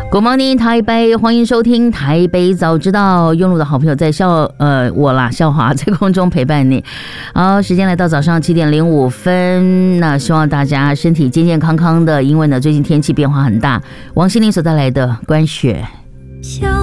Good morning， 台北，欢迎收听台北早知道。用路的好朋友在校华在空中陪伴你。好，时间来到早上7点05分，那希望大家身体健健康康的，因为呢最近天气变化很大。王心凌所带来的关雪。